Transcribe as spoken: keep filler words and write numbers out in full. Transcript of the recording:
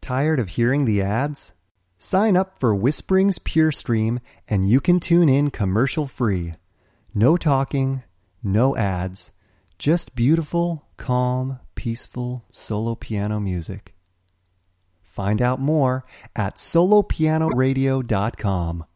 Tired of hearing the ads? Sign up for Whispering's Pure Stream and you can tune in commercial free. No talking, no ads, just beautiful, calm, peaceful solo piano music. Find out more at solo piano radio dot com.